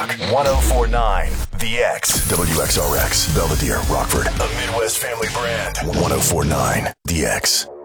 Rock 1049 The X. WXRX, Belvedere, Rockford. A Midwest family brand. 1049 The X.